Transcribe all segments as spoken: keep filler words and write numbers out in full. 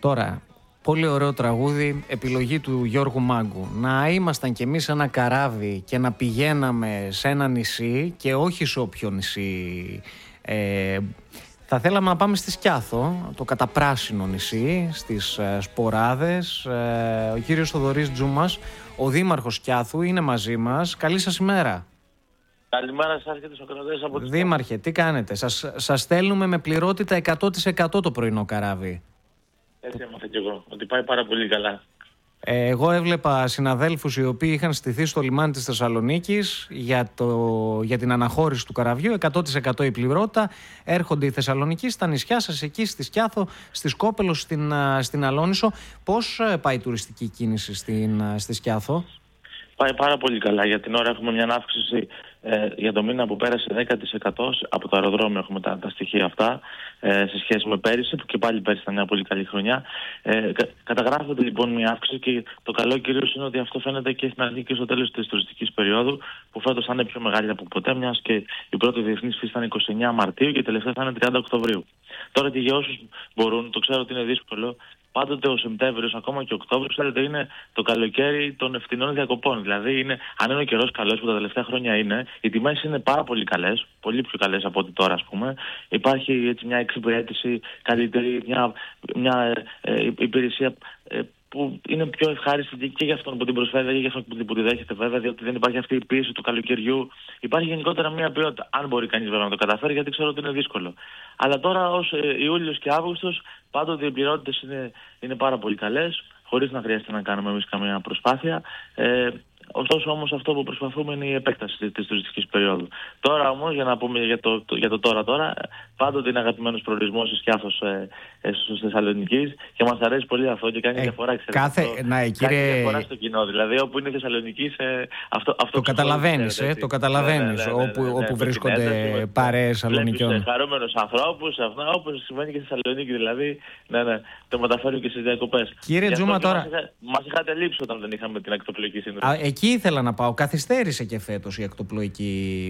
Τώρα, πολύ ωραίο τραγούδι, επιλογή του Γιώργου Μάγκου. Να ήμασταν κι εμείς ένα καράβι και να πηγαίναμε σε ένα νησί και όχι σε όποιο νησί. Ε, θα θέλαμε να πάμε στη Σκιάθο, το καταπράσινο νησί, στις ε, Σποράδες. Ε, ο κύριος Θοδωρής Τζούμας, ο δήμαρχος Σκιάθου, είναι μαζί μας. Καλή σας ημέρα. Καλημέρα σας και τους ακροατές από τη Δήμαρχε, τι κάνετε? Σας, σας στέλνουμε με πληρότητα εκατό τοις εκατό το πρωινό καράβι. Έτσι έμαθα κι εγώ, ότι πάει πάρα πολύ καλά. Ε, εγώ έβλεπα συναδέλφους οι οποίοι είχαν στηθεί στο λιμάνι της Θεσσαλονίκης για, το, για την αναχώρηση του καραβιού, εκατό τοις εκατό η πληρότητα. Έρχονται οι Θεσσαλονικοί στα νησιά σας, εκεί στη Σκιάθο, στη Σκόπελο, στην, στην Αλόνησο. Πώς πάει η τουριστική κίνηση στην, στη Σκιάθο? Πάει πάρα πολύ καλά. Για την ώρα έχουμε μια αύξηση ε, για το μήνα που πέρασε δέκα τοις εκατό. Από το αεροδρόμιο έχουμε τα, τα στοιχεία αυτά ε, σε σχέση με πέρυσι, που και πάλι πέρυσι ήταν μια πολύ καλή χρονιά. Ε, κα, καταγράφεται λοιπόν μια αύξηση και το καλό κυρίως είναι ότι αυτό φαίνεται και στην αρχή και στο τέλος της τουριστικής περίοδου, που φέτος θα είναι πιο μεγάλη από ποτέ, μιας και η πρώτη διεθνής φύση ήταν είκοσι εννέα Μαρτίου και η τελευταία θα είναι τριάντα Οκτωβρίου. Τώρα και για όσους μπορούν, το ξέρω ότι είναι δύσκολο, πάντοτε ο Σεπτέμβριος, ακόμα και ο Οκτώβριος, ξέρετε, είναι το καλοκαίρι των ευθυνών διακοπών. Δηλαδή, είναι, αν είναι ο καιρός καλός, που τα τελευταία χρόνια είναι, οι τιμές είναι πάρα πολύ καλές, πολύ πιο καλές από ό,τι τώρα, ας πούμε. Υπάρχει έτσι μια εξυπηρέτηση καλύτερη, μια, μια ε, υπηρεσία ε, που είναι πιο ευχάριστη και για αυτόν που την προσφέρει και για αυτόν που την δέχεται, βέβαια, διότι δεν υπάρχει αυτή η πίεση του καλοκαιριού. Υπάρχει γενικότερα μια ποιότητα, αν μπορεί κανείς βέβαια να το καταφέρει, γιατί ξέρω ότι είναι δύσκολο. Αλλά τώρα, ως ε, Ιούλιος και Αύγουστος, πάντοτε οι πληρότητες είναι, είναι πάρα πολύ καλές, χωρίς να χρειάζεται να κάνουμε εμείς καμία προσπάθεια. Ε, Ωστόσο όμως αυτό που προσπαθούμε είναι η επέκταση της, της τουριστικής περίοδου. Τώρα όμως, για να πούμε για το, το, για το τώρα τώρα, πάντοτε είναι αγαπημένος προορισμός η Σκιάθος ε, ε, στους Θεσσαλονικείς και μας αρέσει πολύ αυτό και κάνει ε, διαφορά, ξέρετε. Κάθε, αυτό, ναι, κάνει κύριε... διαφορά στο κοινό, δηλαδή όπου είναι Θεσσαλονικείς ε, αυτό, αυτό το καταλαβαίνεις, ε, το καταλαβαίνεις, ναι, ναι, ναι, όπου, ναι, ναι, ναι, όπου ναι, βρίσκονται παρέες Σαλονικιών. Βλέπεις χαρούμενους ανθρώπους, αυτά, όπως συμβαίνει και στη Θεσσαλονίκη, δηλαδή, ναι, ναι, το μεταφέρουν και στις διακοπές. Κύριε Τζούμα, τώρα... Μας, είχα, μας είχατε λείψει όταν δεν είχαμε την ακτοπλοϊκή σύνδεση. Εκεί ήθελα να πάω. Καθυστέρησε και φέτος η ακτοπλοϊκή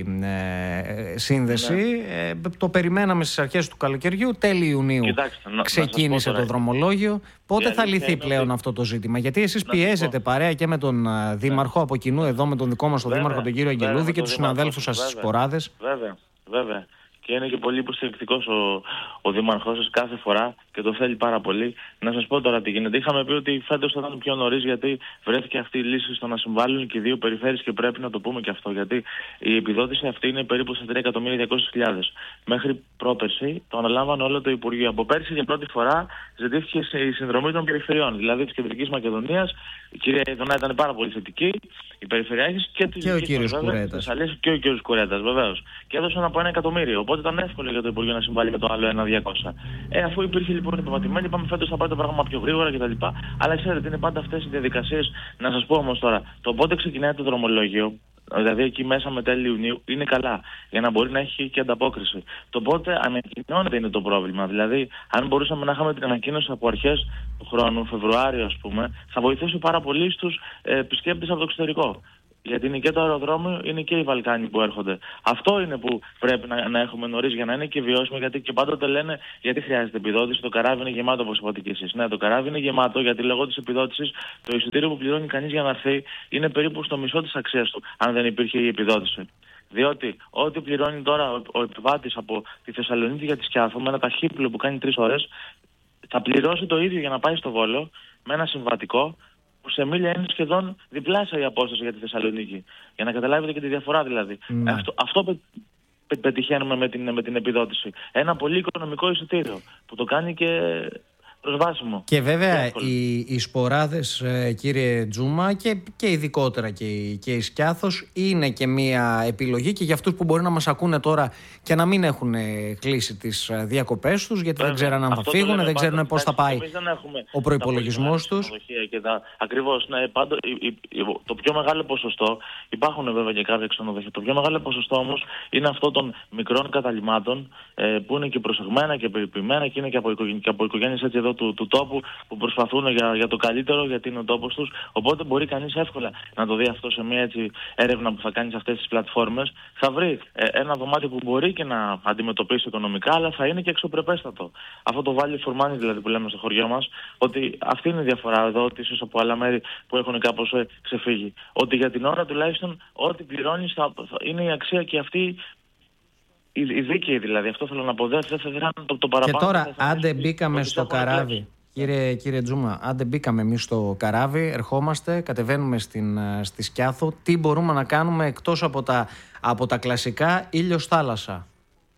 ε, σύνδεση. Ναι. Ε, το περιμέναμε στις αρχές του καλοκαιριού. Τέλη Ιουνίου Κοιτάξτε, να, ξεκίνησε να το δρομολόγιο. Πότε θα λυθεί πλέον ότι... αυτό το ζήτημα? Γιατί εσείς πιέζετε παρέα και με τον Δήμαρχο από κοινού, εδώ με τον δικό μας τον Δήμαρχο, τον κύριο Αγγελούδη, και τους συναδέλφους σας στις Σποράδες. Βέβαια, βέβαια. Και είναι και πολύ υποστηρικτικός ο, ο Δήμαρχός σας κάθε φορά και το θέλει πάρα πολύ. Να σας πω τώρα τι γίνεται. Είχαμε πει ότι φέτος θα ήταν πιο νωρίς, γιατί βρέθηκε αυτή η λύση στο να συμβάλλουν και οι δύο περιφέρειες, και πρέπει να το πούμε και αυτό. Γιατί η επιδότηση αυτή είναι περίπου στα τρία εκατομμύρια διακόσιες χιλιάδες. Μέχρι πρόπερση το αναλάμβανε όλο το Υπουργείο. Από πέρσι για πρώτη φορά ζητήθηκε η συνδρομή των περιφερειών, δηλαδή της Κεντρικής Μακεδονίας. Η κυρία Ιδωνά ήταν πάρα πολύ θετική, η Περιφερειάρχης και, και ο κύριος Κουρέτας. Και ο κύριος Κουρέτας, βεβαίως. Και έδωσαν από ένα εκατομμύριο. Οπότε ήταν εύκολο για το Υπουργείο να συμβάλλει με το άλλο ένα διακόσια. Ε, αφού υπήρχε λοιπόν υποβαθμισμένη, είπαμε φέτος θα πάει το πράγμα πιο γρήγορα κτλ. Αλλά ξέρετε, είναι πάντα αυτές οι διαδικασίες. Να σας πω όμως τώρα, το πότε ξεκινάει το δρομολόγιο, δηλαδή εκεί μέσα με τέλη Ιουνίου, είναι καλά, για να μπορεί να έχει και ανταπόκριση. Το πότε ανακοινώνεται είναι το πρόβλημα. Δηλαδή, αν μπορούσαμε να είχαμε την ανακοίνωση από αρχές του χρόνου, Φεβρουάριο ας πούμε, θα βοηθούσε πάρα πολύ στους ε, επισκέπτες από το εξωτερικό. Γιατί είναι και το αεροδρόμιο, είναι και οι Βαλκάνοι που έρχονται. Αυτό είναι που πρέπει να, να έχουμε νωρίς για να είναι και βιώσιμο. Γιατί και πάντοτε λένε, γιατί χρειάζεται επιδότηση, το καράβι είναι γεμάτο, όπως είπατε και εσείς. Ναι, το καράβι είναι γεμάτο, γιατί λόγω της επιδότησης το εισιτήριο που πληρώνει κανείς για να έρθει είναι περίπου στο μισό της αξίας του, αν δεν υπήρχε η επιδότηση. Διότι ό,τι πληρώνει τώρα ο, ο επιβάτης από τη Θεσσαλονίκη για τη Σκιάθο με ένα ταχύπλοιο που κάνει τρεις ώρες, θα πληρώσει το ίδιο για να πάει στο Βόλο με ένα συμβατικό, που σε μίλια είναι σχεδόν διπλάσια η απόσταση για τη Θεσσαλονίκη. Για να καταλάβετε και τη διαφορά δηλαδή. Mm. Αυτό, αυτό πε, πε, πετυχαίνουμε με την, με την επιδότηση. Ένα πολύ οικονομικό εισιτήριο που το κάνει και προσβάσιμο. Και βέβαια οι, οι Σποράδες, κύριε Τζούμα, και, και ειδικότερα και, και η Σκιάθος είναι και μια επιλογή και για αυτούς που μπορεί να μας ακούνε τώρα και να μην έχουν κλείσει τις διακοπές τους, γιατί βέβαια, δεν ξέρουν αν θα φύγουν, δεν ξέρουν πώς θα πάει ο προϋπολογισμός τους. Τα... Ακριβώς, ναι, πάντο, η, η, η, το πιο μεγάλο ποσοστό, υπάρχουν βέβαια και κάποια ξενοδοχεία, το πιο μεγάλο ποσοστό όμως είναι αυτό των μικρών καταλυμάτων ε, που είναι και προσεγμένα και περιποιημένα και είναι και από, οικογένειες, από οικογένειες έτσι εδώ του, του τόπου που προσπαθούν για, για το καλύτερο, γιατί είναι ο τόπος τους. Οπότε μπορεί κανείς εύκολα να το δει αυτό σε μια έτσι έρευνα που θα κάνει σε αυτές τις πλατφόρμες. Θα βρει ε, ένα δωμάτιο που μπορεί και να αντιμετωπίσει οικονομικά, αλλά θα είναι και εξωπρεπέστατο. Αυτό το value for money δηλαδή που λέμε στο χωριό μας, ότι αυτή είναι η διαφορά εδώ, ότι ίσως από άλλα μέρη που έχουν κάπως ε, ξεφύγει. Ότι για την ώρα τουλάχιστον ό,τι πληρώνεις θα, θα, είναι η αξία και αυτή. Η, η δίκαιη δηλαδή, αυτό θέλω να πω. Δεν θα δειράνε το, το παραπάνω. Και τώρα, θα, θα άντε μπήκαμε στο καράβι. Κύριε, κύριε Τζούμα, άντε μπήκαμε εμείς στο καράβι, ερχόμαστε, κατεβαίνουμε στην, στη Σκιάθο. Τι μπορούμε να κάνουμε εκτός από τα, από τα κλασικά ήλιος θάλασσα?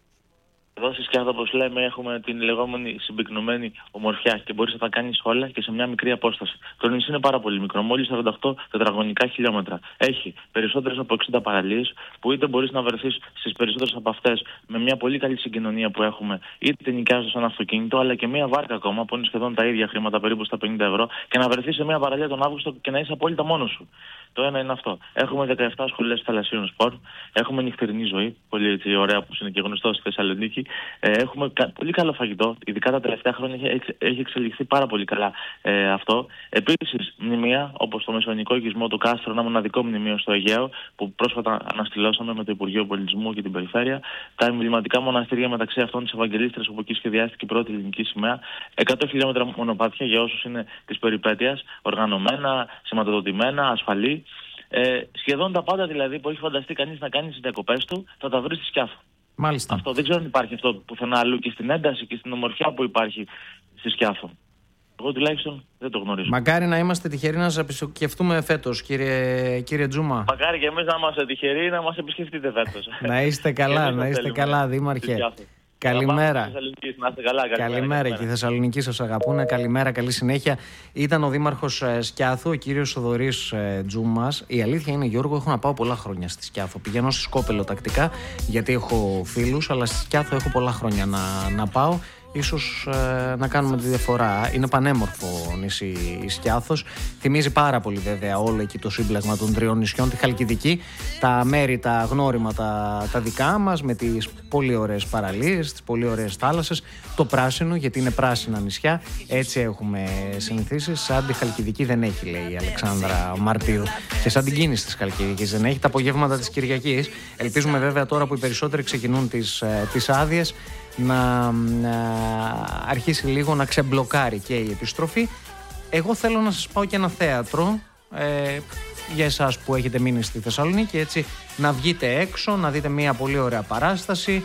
Εδώ στη Σκιάθο, όπως λέμε, έχουμε την λεγόμενη συμπυκνωμένη ομορφιά και μπορείς να τα κάνεις όλα και σε μια μικρή απόσταση. Το νησί είναι πάρα πολύ μικρό, μόλις σαράντα οκτώ τετραγωνικά χιλιόμετρα. Έχει περισσότερες από εξήντα παραλίες που είτε μπορείς να βρεθείς στις περισσότερες από αυτές με μια πολύ καλή συγκοινωνία που έχουμε, είτε νοικιάζοντας ένα αυτοκίνητο, αλλά και μια βάρκα ακόμα που είναι σχεδόν τα ίδια χρήματα, περίπου στα πενήντα ευρώ, και να βρεθείς σε μια παραλία τον Αύγουστο και να είσαι απόλυτα μόνος σου. Το ένα είναι αυτό. Έχουμε δεκαεπτά σχολές θαλασσίων σπορ. Έχουμε νυχτερινή ζωή, πολύ έτσι, ωραία, που είναι και γνωστό στη Θεσσαλονίκη. Ε, έχουμε κα, πολύ καλό φαγητό. Ειδικά τα τελευταία χρόνια έχει, έχει εξελιχθεί πάρα πολύ καλά ε, αυτό. Επίσης, μνημεία όπως το Μεσαιωνικό Οικισμό του Κάστρο, ένα μοναδικό μνημείο στο Αιγαίο, που πρόσφατα αναστηλώσαμε με το Υπουργείο Πολιτισμού και την Περιφέρεια. Τα εμβληματικά μοναστήρια, μεταξύ αυτών της Ευαγγελίστρας, όπου εκεί σχεδιάστηκε η πρώτη ελληνική σημαία. εκατό χιλιόμετρα μονοπάτια για όσους είναι της περιπέτειας, οργανωμένα, σηματοδοτημένα, ασφαλή. Ε, σχεδόν τα πάντα δηλαδή που έχει φανταστεί κανείς να κάνει στις διακοπές του, θα τα βρει στη Σκιάθο. Μάλιστα. Αυτό δεν ξέρω αν υπάρχει αυτό πουθενά αλλού, και στην ένταση και στην ομορφιά που υπάρχει στη Σκιάθο. Εγώ τουλάχιστον δεν το γνωρίζω. Μακάρι να είμαστε τυχεροί να σας επισκεφτούμε φέτος, κύριε, κύριε Τζούμα. Μακάρι και εμείς να είμαστε τυχεροί να μας επισκεφτείτε φέτος. Να είστε καλά, να είστε καλά, Δήμαρχε. Καλημέρα. Να είστε καλά, καλημέρα. Καλημέρα, και οι Θεσσαλονικοί σας αγαπούν. Καλημέρα, καλή συνέχεια. Ήταν ο Δήμαρχος Σκιάθου, ο κύριος Θοδωρής Τζούμας. Η αλήθεια είναι, Γιώργο, έχω να πάω πολλά χρόνια στη Σκιάθο. Πηγαίνω στη Σκόπελο τακτικά, γιατί έχω φίλους, αλλά στη Σκιάθο έχω πολλά χρόνια να, να πάω. Ίσως ε, να κάνουμε τη διαφορά. Είναι πανέμορφο νησί η Σκιάθος. Θυμίζει πάρα πολύ βέβαια όλο εκεί το σύμπλεγμα των τριών νησιών, τη Χαλκιδική, τα μέρη, τα γνώριμα τα, τα δικά μας, με τις πολύ ωραίες παραλίες, τις πολύ ωραίες θάλασσες, το πράσινο, γιατί είναι πράσινα νησιά, έτσι έχουμε συνηθίσει. Σαν τη Χαλκιδική δεν έχει, λέει η Αλεξάνδρα Μαρτίου, και σαν την κίνηση της Χαλκιδικής δεν έχει. Τα απογεύματα της Κυριακής, ελπίζουμε βέβαια τώρα που οι περισσότεροι ξεκινούν τις, τις άδειες, να, να αρχίσει λίγο να ξεμπλοκάρει και η επιστροφή. Εγώ θέλω να σας πάω και ένα θέατρο, ε, για εσάς που έχετε μείνει στη Θεσσαλονίκη, έτσι, να βγείτε έξω, να δείτε μια πολύ ωραία παράσταση.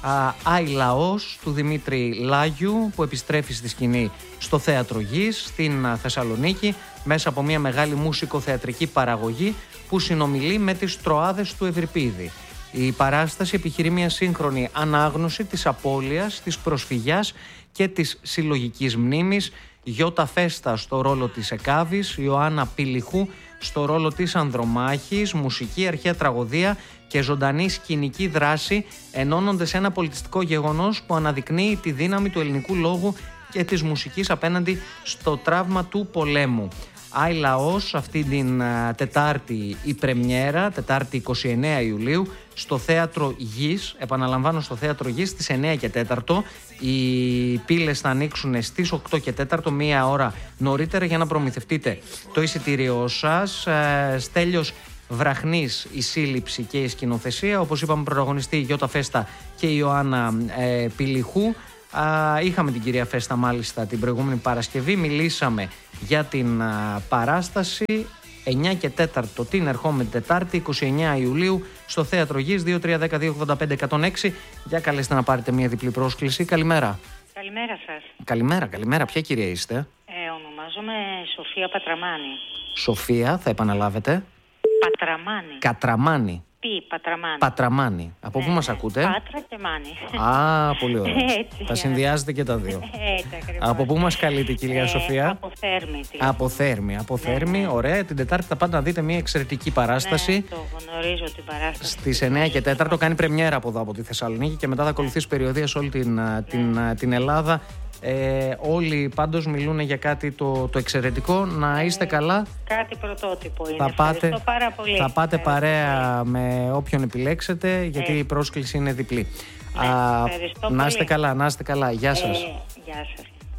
Άι Λαός του Δημήτρη Λάγιου, που επιστρέφει στη σκηνή στο Θέατρο Γης στην Θεσσαλονίκη, μέσα από μια μεγάλη μουσικοθεατρική παραγωγή που συνομιλεί με τις Τροάδες του Ευρυπίδη. Η παράσταση επιχειρεί μια σύγχρονη ανάγνωση της απώλειας, της προσφυγιάς και της συλλογικής μνήμης. Γιώτα Φέστα στο ρόλο της Εκάβης, Ιωάννα Πηλιχού στο ρόλο της Ανδρομάχης, μουσική, αρχαία τραγωδία και ζωντανή σκηνική δράση ενώνονται σε ένα πολιτιστικό γεγονός που αναδεικνύει τη δύναμη του ελληνικού λόγου και της μουσικής απέναντι στο τραύμα του πολέμου. Άι Λαός, αυτή την α, Τετάρτη η πρεμιέρα, Τετάρτη είκοσι εννέα Ιουλίου, στο Θέατρο Γης, επαναλαμβάνω στο Θέατρο Γης στις εννέα και τέσσερα. Οι πύλες θα ανοίξουν στις οκτώ και τέσσερα, μία ώρα νωρίτερα, για να προμηθευτείτε το εισιτήριό σας. Ε, Στέλιος Βραχνής η σύλληψη και η σκηνοθεσία, όπως είπαμε πρωταγωνιστή η Γιώτα Φέστα και η Ιωάννα ε, Πηλιχού. Α, είχαμε την κυρία Φέστα μάλιστα την προηγούμενη Παρασκευή, μιλήσαμε για την α, παράσταση. Εννιά και τέσσερα την ερχόμενη Τετάρτη είκοσι εννέα Ιουλίου στο Θέατρο Γης. Δύο τρία ένα μηδέν δύο ογδόντα πέντε εκατόν έξι. Για καλέστε να πάρετε μια διπλή πρόσκληση. Καλημέρα. Καλημέρα σας. Καλημέρα, καλημέρα. Ποια κυρία είστε? Ε, ονομάζομαι Σοφία Πατραμάνη. Σοφία, θα επαναλάβετε? Πατραμάνη. Κατραμάνη. Τι, Πατραμάνη. Πατραμάνη. Από ναι, πού μας ακούτε? Πάτρα και Μάνη. Α, πολύ ωραία. Έτσι, θα συνδυάζετε και τα δύο. Έτσι ακριβώς. Από πού μας καλείτε, κυρία ε, Σοφία? Από Θέρμη. Από Θέρμη, από Θέρμη. Ναι, ναι. Ωραία. Την Τετάρτη θα πάτε να δείτε μια εξαιρετική παράσταση. Ναι, το γνωρίζω την παράσταση. Στις εννέα και τέσσερα το κάνει πρεμιέρα από εδώ, από τη Θεσσαλονίκη, και μετά θα ακολουθήσει περιοδία σε όλη την, ναι. την, την Ελλάδα. Ε, όλοι πάντως μιλούν για κάτι το, το εξαιρετικό. Να είστε καλά. Κάτι πρωτότυπο είναι. Θα πάτε, πάρα πολύ. Θα πάτε παρέα με όποιον επιλέξετε, γιατί ε. η πρόσκληση είναι διπλή. Ναι, Α, να είστε καλά, να είστε καλά. Γεια σας. Ε, γεια σας.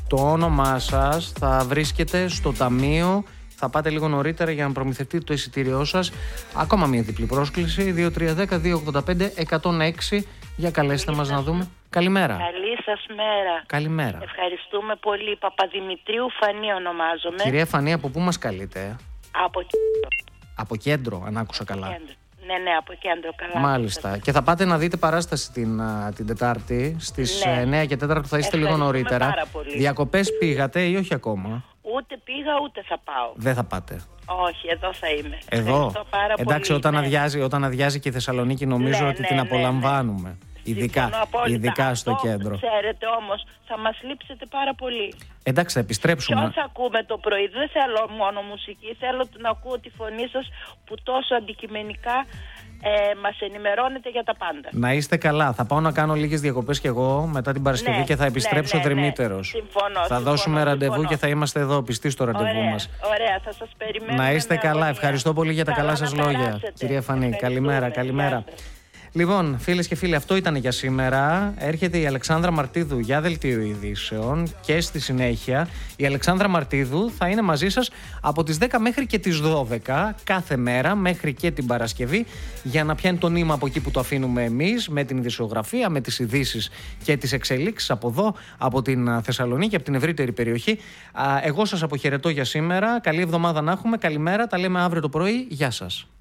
Το όνομά σας θα βρίσκεται στο ταμείο. Θα πάτε λίγο νωρίτερα για να προμηθευτείτε το εισιτήριό σας. Ακόμα μια διπλή πρόσκληση. δύο τρία ένα μηδέν δύο ογδόντα πέντε εκατόν έξι. Για καλέστε μας να δούμε. Καλημέρα. Καλή σας μέρα. Καλημέρα. Ευχαριστούμε πολύ. Παπαδημητρίου Φανή ονομάζομαι. Κυρία Φανή, από πού μας καλείτε? Από κέντρο. Από κέντρο, αν άκουσα καλά. Κέντρο. Ναι, ναι, από κέντρο. Καλά. Μάλιστα. Και θα πάτε να δείτε παράσταση την, την Τετάρτη. Στις Ναι. εννιά και τέσσερα θα είστε λίγο νωρίτερα. πάρα πολύ. Διακοπές πήγατε ή όχι ακόμα? Ούτε πήγα ούτε θα πάω. Δεν θα πάτε. Όχι, εδώ θα είμαι. Εδώ. Ευχαριστώ πάρα Εντάξει, πολύ, όταν, ναι. αδειάζει, όταν αδειάζει και η Θεσσαλονίκη, νομίζω Ναι, ότι ναι, την ναι, απολαμβάνουμε. ναι. Ειδικά, Συμφωνώ απόλυτα. ειδικά στο Αυτό, κέντρο. Ξέρετε όμως, θα μας λείψετε πάρα πολύ. Εντάξει, θα επιστρέψουμε. Ποιον θα ακούμε το πρωί? Δεν θέλω μόνο μουσική, θέλω να ακούω τη φωνή σας που τόσο αντικειμενικά ε, μας ενημερώνετε για τα πάντα. Να είστε καλά. Θα πάω να κάνω λίγες διακοπές κι εγώ μετά την Παρασκευή Ναι, και θα επιστρέψω ναι, ναι, ναι. δρυμύτερος. Συμφωνώ, Θα συμφωνώ, δώσουμε ραντεβού συμφωνώ. και θα είμαστε εδώ πιστοί στο ραντεβού Ωραία, μας. ωραία, θα σας περιμένουμε. Να είστε με καλά. αγωνία. Ευχαριστώ πολύ για τα Καλά καλά σας να λόγια. περάσετε. Κυρία Φανή, Ευχαριστούμε. καλημέρα, καλημέρα. Γεια σας. Λοιπόν, φίλες και φίλοι, αυτό ήταν για σήμερα. Έρχεται η Αλεξάνδρα Μαρτίδου για δελτίο ειδήσεων και στη συνέχεια η Αλεξάνδρα Μαρτίδου θα είναι μαζί σας από τις δέκα μέχρι και τις δώδεκα κάθε μέρα μέχρι και την Παρασκευή για να πιάνει το νήμα από εκεί που το αφήνουμε εμείς με την ειδησιογραφία, με τις ειδήσεις και τις εξελίξεις από εδώ, από την Θεσσαλονίκη, από την ευρύτερη περιοχή. Εγώ σας αποχαιρετώ για σήμερα. Καλή εβδομάδα να έχουμε. Καλημέρα. Τα λέμε αύριο το πρωί. Γεια σας.